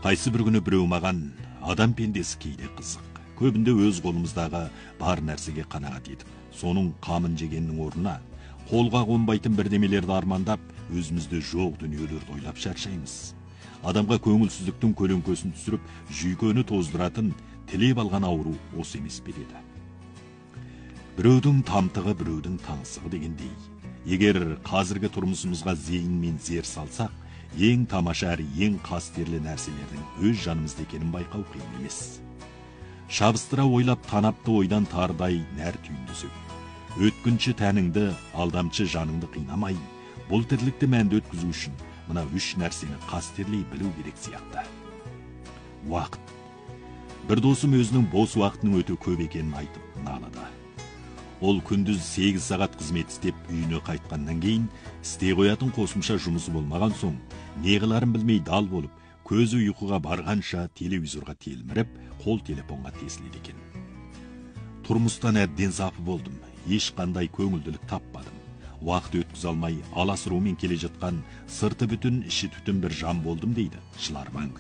Қайсы бір күні біреу маған адам пендесі кейде қызық. Көбінде өз қолымыздағы бар нәрсеге қанағат етіп, соның қамын жегеннің орнына қолға қонбайтын бірдемелерді армандап, өзімізде жоқ дүниелерді ойлап шаршаймыз. Адамға көңілсіздіктің көлеңкесін түсіріп, жүйкені тоздыратын тілеп алған ауру осы емес пе деді. Біреудің тамтығы, біреудің таңсығы дегендей. Егер қазіргі тұрмысымызға зейін мен зер салсақ, ең тамаша әрі ең қастерлі нәрселердің өз жанымызда екенін байқау қиын емес. Шабыстыра ойлап танапты ойдан тардай нәр түйіндесек, өткінші тәніңді, алдамшы жаныңды қинамай, бұл тірлікті мәнді өткізу үшін мына үш нәрсені қастерлей білу керек сияқты. Уақыт. Бір досым өзінің бос уақытының өте көп екенін айтып налыды. Ол күндіз 8 сағат қызмет істеп үйіне қайтқаннан кейін істей қоятын қосымша жұмысы болмаған соң, не қыларын білмей дал болып, көзі ұйқыға барғанша телевизорға телміріп, қол телефонға тесіледі екен. Тұрмыстан әбден запы болдым, ешқандай көңілділік таппадым. Уақыт өткізе алмай, аласырумен келе жатқан сырты бүтін, іші түтін бір жан болдым дейді Шыларман